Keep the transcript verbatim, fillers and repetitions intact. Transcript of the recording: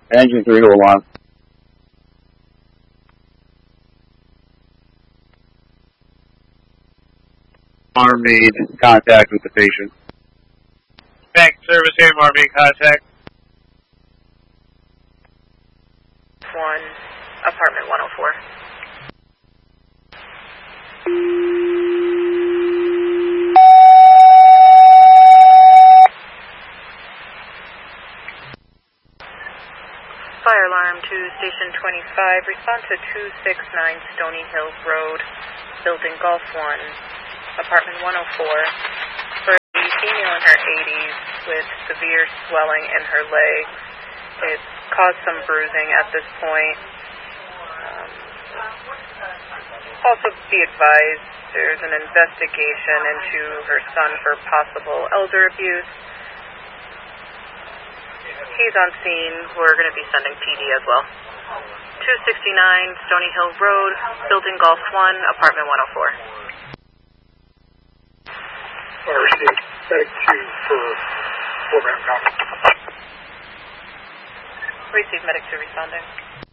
Engine three to alarm. Alarm made contact with the patient. Bank service, alarm made contact. One, apartment one oh four. Fire alarm to station twenty-five. Respond to two six nine Stony Hill Road, building Golf one, apartment one oh four. For a female in her eighties with severe swelling in her leg. It's caused some bruising at this point. Um, also be advised, there's an investigation into her son for possible elder abuse. He's on scene. We're going to be sending P D as well. two sixty-nine Stony Hill Road, building Golf one, apartment one oh four. I received medic two for program comment. Receive medic two responding.